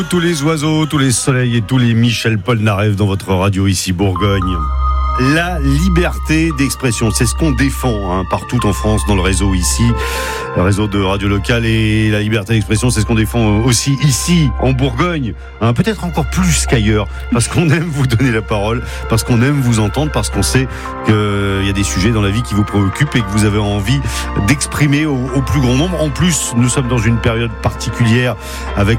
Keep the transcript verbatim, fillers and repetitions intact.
Tous les oiseaux, tous les soleils et tous les Michel Polnareff dans votre radio ici Bourgogne. La liberté d'expression, c'est ce qu'on défend hein, partout en France, dans le réseau ici, le réseau de radio locale, et la liberté d'expression, c'est ce qu'on défend aussi ici en Bourgogne, hein, peut-être encore plus qu'ailleurs, parce qu'on aime vous donner la parole, parce qu'on aime vous entendre, parce qu'on sait qu'il y a des sujets dans la vie qui vous préoccupent et que vous avez envie d'exprimer au, au plus grand nombre. En plus, nous sommes dans une période particulière avec